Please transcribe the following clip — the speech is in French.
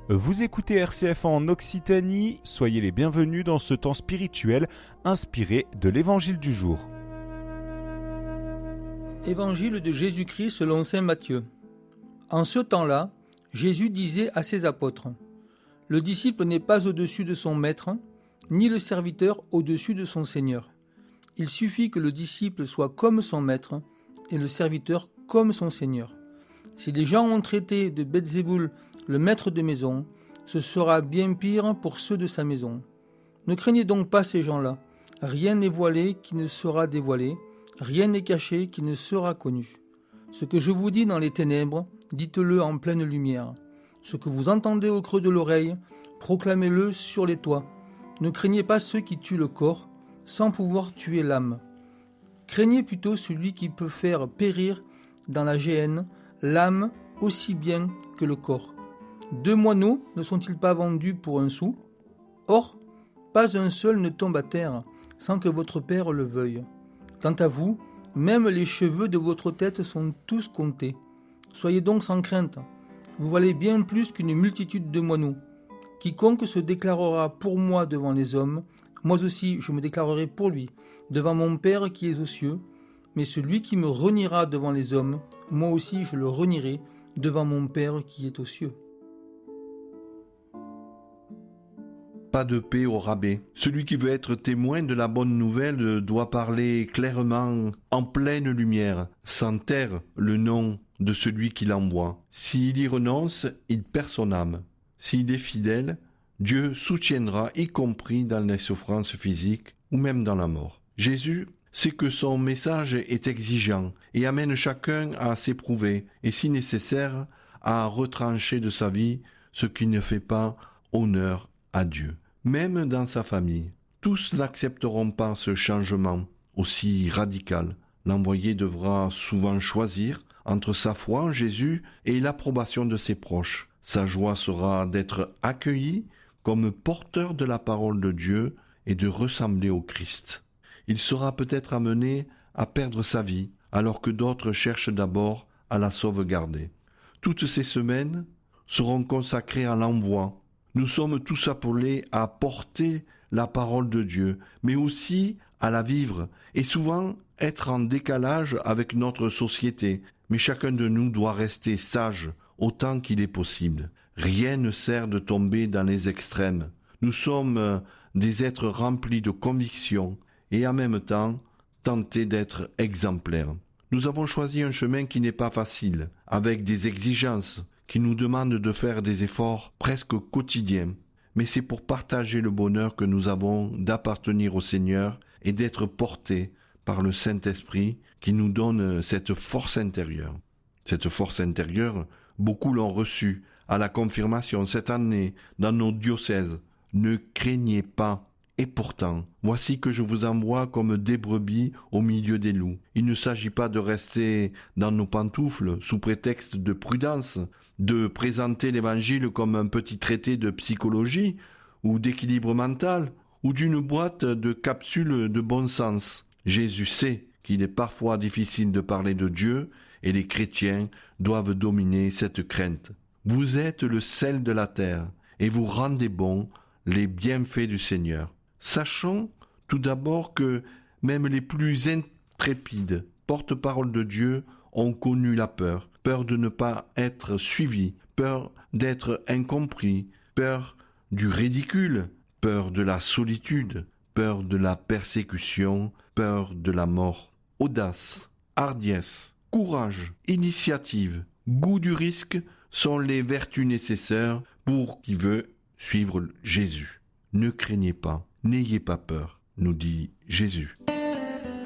Vous écoutez RCF en Occitanie, soyez les bienvenus dans ce temps spirituel inspiré de l'Évangile du jour. Évangile de Jésus-Christ selon saint Matthieu. En ce temps-là, Jésus disait à ses apôtres : Le disciple n'est pas au-dessus de son maître, ni le serviteur au-dessus de son Seigneur. Il suffit que le disciple soit comme son maître et le serviteur comme son Seigneur. Si les gens ont traité de Belzéboul le maître de maison, ce sera bien pire pour ceux de sa maison. Ne craignez donc pas ces gens-là. Rien n'est voilé qui ne sera dévoilé, rien n'est caché qui ne sera connu. Ce que je vous dis dans les ténèbres, dites-le en pleine lumière. Ce que vous entendez au creux de l'oreille, proclamez-le sur les toits. Ne craignez pas ceux qui tuent le corps, sans pouvoir tuer l'âme. Craignez plutôt celui qui peut faire périr dans la géhenne l'âme aussi bien que le corps. 2 moineaux ne sont-ils pas vendus pour 1 sou ? Or, pas un seul ne tombe à terre sans que votre Père le veuille. Quant à vous, même les cheveux de votre tête sont tous comptés. Soyez donc sans crainte. Vous valez bien plus qu'une multitude de moineaux. Quiconque se déclarera pour moi devant les hommes, moi aussi je me déclarerai pour lui, devant mon Père qui est aux cieux. Mais celui qui me reniera devant les hommes, moi aussi je le renierai devant mon Père qui est aux cieux. Pas de paix au rabais. Celui qui veut être témoin de la bonne nouvelle doit parler clairement en pleine lumière, sans taire le nom de celui qui l'envoie. S'il y renonce, il perd son âme. S'il est fidèle, Dieu soutiendra, y compris dans les souffrances physiques ou même dans la mort. Jésus sait que son message est exigeant et amène chacun à s'éprouver et, si nécessaire, à retrancher de sa vie ce qui ne fait pas honneur à Dieu. Même dans sa famille, tous n'accepteront pas ce changement aussi radical. L'envoyé devra souvent choisir entre sa foi en Jésus et l'approbation de ses proches. Sa joie sera d'être accueilli comme porteur de la parole de Dieu et de ressembler au Christ. Il sera peut-être amené à perdre sa vie, alors que d'autres cherchent d'abord à la sauvegarder. Toutes ces semaines seront consacrées à l'envoi. Nous sommes tous appelés à porter la parole de Dieu, mais aussi à la vivre, et souvent être en décalage avec notre société. Mais chacun de nous doit rester sage autant qu'il est possible. Rien ne sert de tomber dans les extrêmes. Nous sommes des êtres remplis de convictions et en même temps tentés d'être exemplaires. Nous avons choisi un chemin qui n'est pas facile, avec des exigences qui nous demandent de faire des efforts presque quotidiens. Mais c'est pour partager le bonheur que nous avons d'appartenir au Seigneur et d'être portés par le Saint-Esprit qui nous donne cette force intérieure. Cette force intérieure, beaucoup l'ont reçue à la confirmation cette année dans nos diocèses. Ne craignez pas. Et pourtant, voici que je vous envoie comme des brebis au milieu des loups. Il ne s'agit pas de rester dans nos pantoufles sous prétexte de prudence, de présenter l'Évangile comme un petit traité de psychologie ou d'équilibre mental ou d'une boîte de capsules de bon sens. Jésus sait qu'il est parfois difficile de parler de Dieu et les chrétiens doivent dominer cette crainte. Vous êtes le sel de la terre et vous rendez bon les bienfaits du Seigneur. Sachons tout d'abord que même les plus intrépides porte-parole de Dieu ont connu la peur. Peur de ne pas être suivis, peur d'être incompris, peur du ridicule, peur de la solitude, peur de la persécution, peur de la mort. Audace, hardiesse, courage, initiative, goût du risque sont les vertus nécessaires pour qui veut suivre Jésus. Ne craignez pas, n'ayez pas peur, nous dit Jésus.